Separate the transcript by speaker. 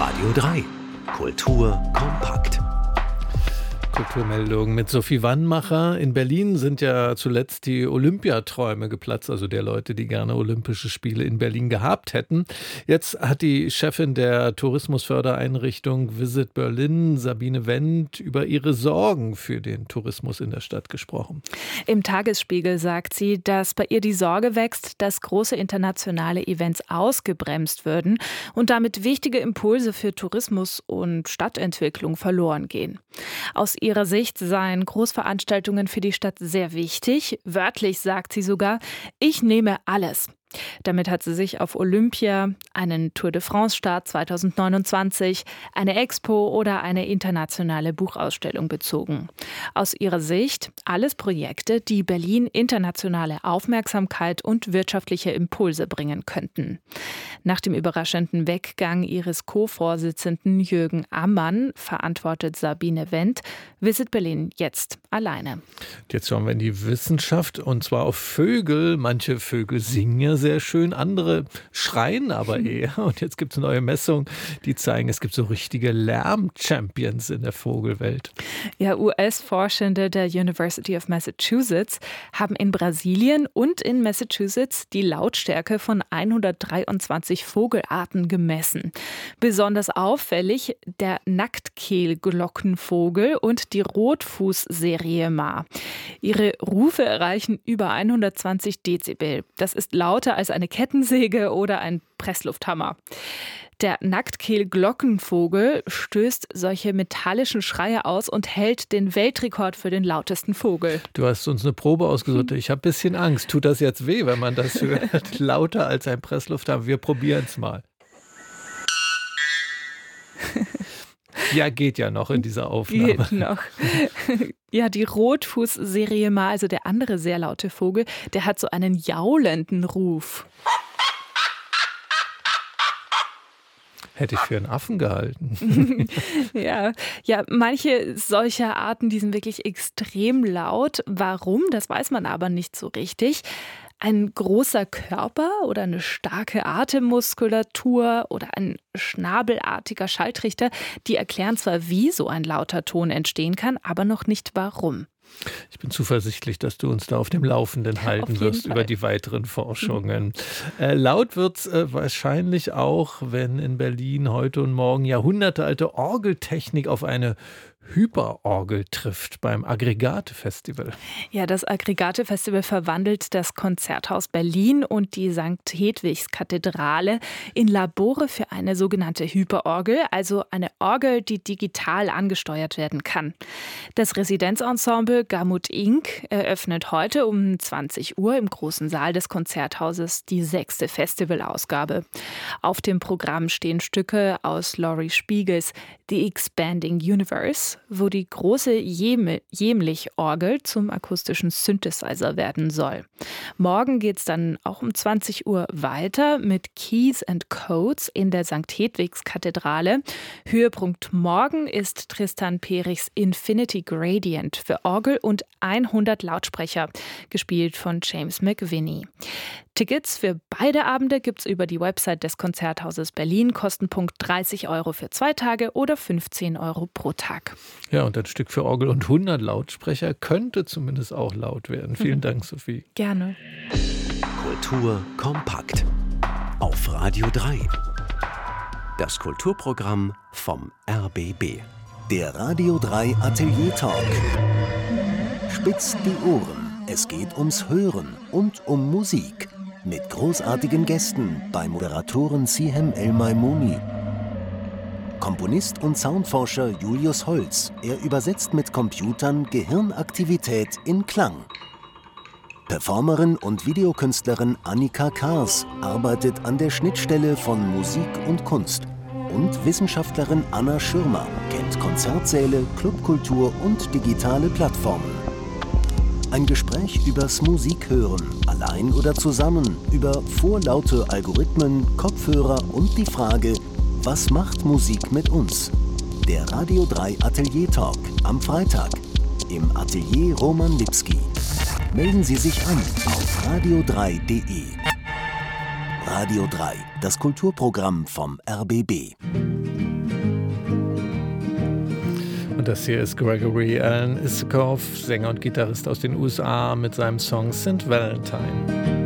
Speaker 1: Radio 3. Kultur kompakt.
Speaker 2: Kulturmeldung mit Sophie Wannmacher. In Berlin sind ja zuletzt die Olympiaträume geplatzt, also der Leute, die gerne Olympische Spiele in Berlin gehabt hätten. Jetzt hat die Chefin der Tourismusfördereinrichtung Visit Berlin, Sabine Wendt, über ihre Sorgen für den Tourismus in der Stadt gesprochen.
Speaker 3: Im Tagesspiegel sagt sie, dass bei ihr die Sorge wächst, dass große internationale Events ausgebremst würden und damit wichtige Impulse für Tourismus und Stadtentwicklung verloren gehen. Aus ihrer Sicht seien Großveranstaltungen für die Stadt sehr wichtig. Wörtlich sagt sie sogar, ich nehme alles. Damit hat sie sich auf Olympia, einen Tour de France-Start 2029, eine Expo oder eine internationale Buchausstellung bezogen. Aus ihrer Sicht alles Projekte, die Berlin internationale Aufmerksamkeit und wirtschaftliche Impulse bringen könnten. Nach dem überraschenden Weggang ihres Co-Vorsitzenden Jürgen Ammann verantwortet Sabine Wendt Visit Berlin jetzt alleine.
Speaker 2: Jetzt schauen wir in die Wissenschaft und zwar auf Vögel. Manche Vögel singen ja sehr schön, andere schreien aber eher. Und jetzt gibt es neue Messungen, die zeigen, es gibt so richtige Lärm-Champions in der Vogelwelt.
Speaker 3: Ja, US-Forschende der University of Massachusetts haben in Brasilien und in Massachusetts die Lautstärke von 123 Vogelarten gemessen. Besonders auffällig der Nacktkehlglockenvogel und die Rotfußseriema. Ihre Rufe erreichen über 120 Dezibel. Das ist lauter als eine Kettensäge oder ein Presslufthammer. Der Nacktkehlglockenvogel stößt solche metallischen Schreie aus und hält den Weltrekord für den lautesten Vogel.
Speaker 2: Du hast uns eine Probe ausgesucht. Ich habe ein bisschen Angst. Tut das jetzt weh, wenn man das hört? Lauter als ein Presslufthammer. Wir probieren es mal. Ja, geht ja noch in dieser Aufnahme.
Speaker 3: Geht noch. Ja, die Rotfußseriema, also der andere sehr laute Vogel, der hat so einen jaulenden Ruf.
Speaker 2: Hätte ich für einen Affen gehalten.
Speaker 3: Ja, manche solcher Arten, die sind wirklich extrem laut. Warum? Das weiß man aber nicht so richtig. Ein großer Körper oder eine starke Atemmuskulatur oder ein schnabelartiger Schalltrichter, die erklären zwar, wie so ein lauter Ton entstehen kann, aber noch nicht warum.
Speaker 2: Ich bin zuversichtlich, dass du uns da auf dem Laufenden halten wirst über die weiteren Forschungen. Laut wird es wahrscheinlich auch, wenn in Berlin heute und morgen jahrhundertealte Orgeltechnik auf eine Hyperorgel trifft beim Aggregate-Festival.
Speaker 3: Ja, das Aggregate-Festival verwandelt das Konzerthaus Berlin und die St. Hedwigs-Kathedrale in Labore für eine sogenannte Hyperorgel, also eine Orgel, die digital angesteuert werden kann. Das Residenzensemble Gamut Inc. eröffnet heute um 20 Uhr im großen Saal des Konzerthauses die 6. Festivalausgabe. Auf dem Programm stehen Stücke aus Laurie Spiegels The Expanding Universe, wo die große Jemlich-Orgel zum akustischen Synthesizer werden soll. Morgen geht es dann auch um 20 Uhr weiter mit Keys and Codes in der St. Hedwigs-Kathedrale. Höhepunkt morgen ist Tristan Perichs Infinity Gradient für Orgel und 100 Lautsprecher, gespielt von James McVinney. Tickets für beide Abende gibt es über die Website des Konzerthauses Berlin. Kostenpunkt 30 € für 2 Tage oder 15 € pro Tag.
Speaker 2: Ja, und ein Stück für Orgel und 100 Lautsprecher könnte zumindest auch laut werden. Vielen Dank, Sophie.
Speaker 3: Gerne.
Speaker 1: Kultur kompakt. Auf Radio 3. Das Kulturprogramm vom RBB.
Speaker 4: Der Radio 3 Atelier Talk. Spitzt die Ohren. Es geht ums Hören und um Musik. Mit großartigen Gästen bei Moderatorin Sihem El-Maimouni. Komponist und Soundforscher Julius Holz. Er übersetzt mit Computern Gehirnaktivität in Klang. Performerin und Videokünstlerin Annika Kars arbeitet an der Schnittstelle von Musik und Kunst. Und Wissenschaftlerin Anna Schirmer kennt Konzertsäle, Clubkultur und digitale Plattformen. Ein Gespräch übers Musikhören, allein oder zusammen, über vorlaute Algorithmen, Kopfhörer und die Frage, was macht Musik mit uns? Der Radio 3 Atelier Talk am Freitag im Atelier Roman Lipski. Melden Sie sich an auf radio3.de. Radio 3, das Kulturprogramm vom RBB.
Speaker 2: Und das hier ist Gregory Alan Isakov, Sänger und Gitarrist aus den USA, mit seinem Song St. Valentine.